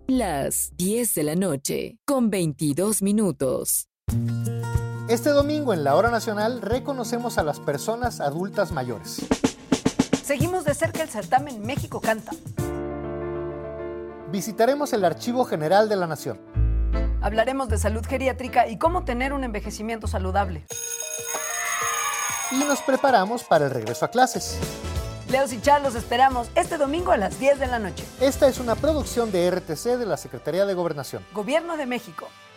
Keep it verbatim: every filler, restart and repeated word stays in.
Las diez de la noche, con veintidós minutos. Este domingo en la Hora Nacional reconocemos a las personas adultas mayores. Seguimos de cerca el certamen México Canta. Visitaremos el Archivo General de la Nación. Hablaremos de salud geriátrica y cómo tener un envejecimiento saludable. Y nos preparamos para el regreso a clases. Leos y Char los esperamos este domingo a las diez de la noche. Esta es una producción de R T C de la Secretaría de Gobernación. Gobierno de México.